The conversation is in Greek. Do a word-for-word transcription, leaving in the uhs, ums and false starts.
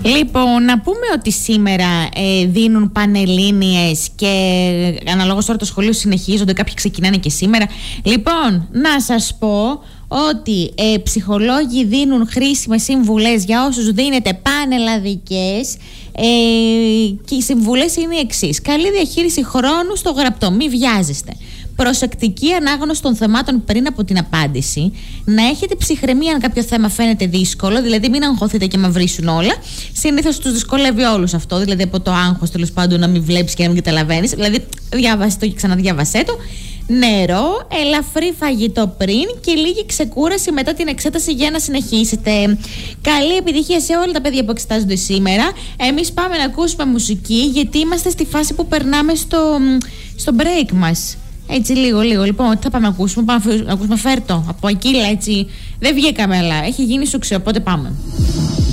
Λοιπόν, να πούμε ότι σήμερα ε, δίνουν πανελλήνιες και αναλόγως τώρα το σχολείο συνεχίζονται, κάποιοι ξεκινάνε και σήμερα. Λοιπόν, να σας πω ότι ε, ψυχολόγοι δίνουν χρήσιμες συμβουλές για όσους δίνετε πανελλαδικές ε, και οι συμβουλές είναι οι εξής. Καλή διαχείριση χρόνου στο γραπτό, μη βιάζεστε. Προσεκτική ανάγνωση των θεμάτων πριν από την απάντηση. Να έχετε ψυχραιμία αν κάποιο θέμα φαίνεται δύσκολο, δηλαδή μην αγχωθείτε και μαυρίσουν όλα. Συνήθως τους δυσκολεύει όλους αυτό, δηλαδή από το άγχος τέλος πάντων να μην βλέπεις και να μην καταλαβαίνεις. Δηλαδή, διάβασε το και ξαναδιάβασέ το. Νερό, ελαφρύ φαγητό πριν και λίγη ξεκούραση μετά την εξέταση για να συνεχίσετε. Καλή επιτυχία σε όλα τα παιδιά που εξετάζονται σήμερα. Εμείς πάμε να ακούσουμε μουσική, γιατί είμαστε στη φάση που περνάμε στο, στο break μας. Έτσι λίγο λίγο. Λοιπόν, τι θα πάμε να ακούσουμε? Πάμε να ακούσουμε Φέρτο από Ακύλα, έτσι. Δεν βγήκαμε, αλλά έχει γίνει σουξέ, οπότε πάμε.